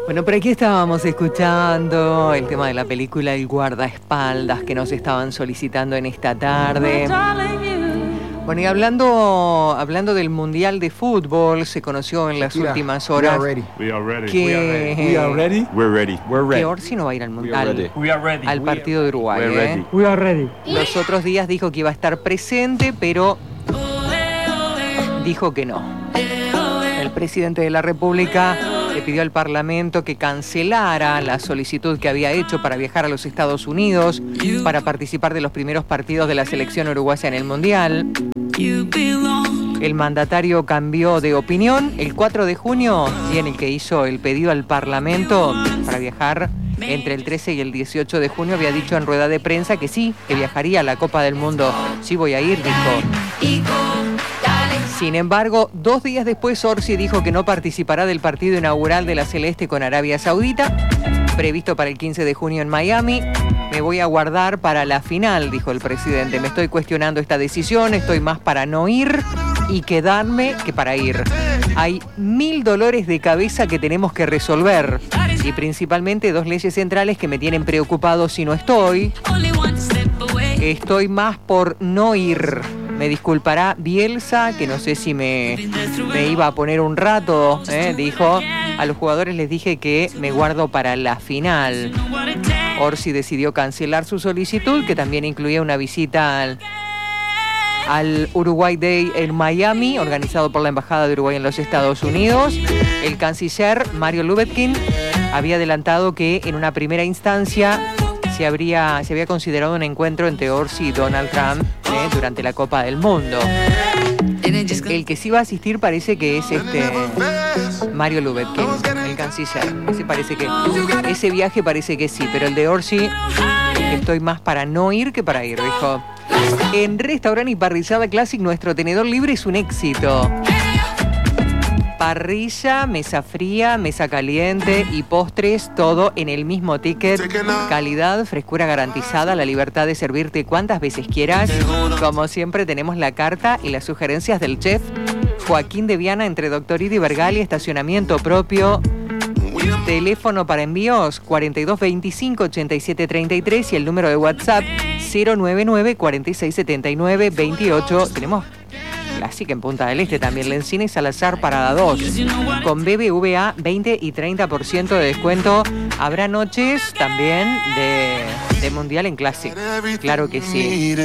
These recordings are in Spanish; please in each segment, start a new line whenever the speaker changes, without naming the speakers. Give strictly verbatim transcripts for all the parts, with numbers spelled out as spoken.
Bueno, por aquí estábamos escuchando el tema de la película El guardaespaldas que nos estaban solicitando en esta tarde. Bueno, y hablando, hablando del Mundial de Fútbol, se conoció en las
Shakira,
últimas horas
we are ready.
We are ready.
que,
We are ready.
We're ready.
We're ready.
que Orsi no va a ir al,
We are ready.
al,
We are ready.
al partido de Uruguay.
We're
¿eh?
ready.
We are ready.
Los otros días dijo que iba a estar presente, pero dijo que no. El presidente de la República le pidió al Parlamento que cancelara la solicitud que había hecho para viajar a los Estados Unidos para participar de los primeros partidos de la selección uruguaya en el Mundial. El mandatario cambió de opinión. El cuatro de junio, día en el que hizo el pedido al Parlamento para viajar entre el trece y el dieciocho de junio, había dicho en rueda de prensa que sí, que viajaría a la Copa del Mundo. Sí voy a ir, dijo. Sin embargo, dos días después, Orsi dijo que no participará del partido inaugural de la Celeste con Arabia Saudita, previsto para el quince de junio en Miami. Me voy a guardar para la final, dijo el presidente. Me estoy cuestionando esta decisión, estoy más para no ir y quedarme que para ir. Hay mil dolores de cabeza que tenemos que resolver y principalmente dos leyes centrales que me tienen preocupado si no estoy. Estoy más por no ir. Me disculpará Bielsa, que no sé si me, me iba a poner un rato, ¿eh? Dijo. A los jugadores les dije que me guardo para la final. Orsi decidió cancelar su solicitud, que también incluía una visita al, al Uruguay Day en Miami, organizado por la Embajada de Uruguay en los Estados Unidos. El canciller Mario Lubetkin había adelantado que en una primera instancia se, habría, se había considerado un encuentro entre Orsi y Donald Trump ¿eh? durante la Copa del Mundo. El que sí va a asistir parece que es este Mario Lubetkin, el canciller. Ese parece que ese viaje parece que sí, pero el de Orsi estoy más para no ir que para ir, dijo. En Restaurante y Parrillada Classic nuestro tenedor libre es un éxito. Parrilla, mesa fría, mesa caliente y postres, todo en el mismo ticket. Calidad, frescura garantizada, la libertad de servirte cuantas veces quieras. Como siempre tenemos la carta y las sugerencias del chef Joaquín de Viana entre Doctorito y Vergali, estacionamiento propio. Teléfono para envíos cuarenta y dos veinticinco ochenta y siete treinta y tres y el número de WhatsApp cero noventa y nueve cuarenta y seis setenta y nueve veintiocho. Tenemos Clásica en Punta del Este también, Lencina y Salazar Parada dos. Con B B V A veinte y treinta por ciento de descuento. Habrá noches también de, de Mundial en Classic. Claro que sí.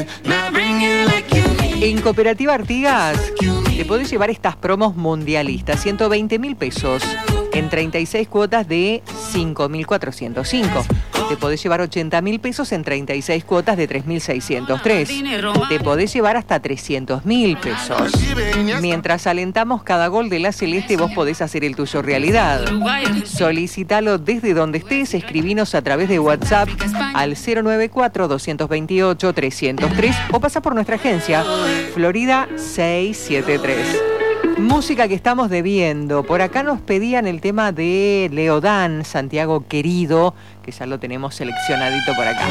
En Cooperativa Artigas te podés llevar estas promos mundialistas. ciento veinte mil pesos en treinta y seis cuotas de cinco mil cuatrocientos cinco. Te podés llevar ochenta mil pesos en treinta y seis cuotas de tres mil seiscientos tres. Te podés llevar hasta trescientos mil pesos. Mientras alentamos cada gol de la Celeste, vos podés hacer el tuyo realidad. Solicítalo desde donde estés, escribinos a través de WhatsApp al cero noventa y cuatro doscientos veintiocho trescientos tres o pasa por nuestra agencia Florida seiscientos setenta y tres. Música que estamos debiendo. Por acá nos pedían el tema de Leodán, Santiago Querido, que ya lo tenemos seleccionadito por acá.